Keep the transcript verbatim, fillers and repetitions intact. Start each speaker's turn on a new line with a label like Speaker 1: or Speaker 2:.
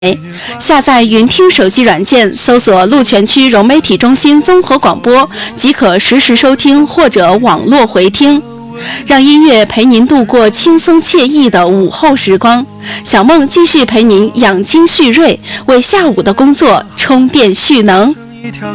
Speaker 1: 下载云听手机软件，搜索鹿泉区融媒体中心综合广播，即可实时收听或者网络回听。让音乐陪您度过轻松惬意的午后时光，小梦继续陪您养精蓄锐，为下午的工作充电蓄能。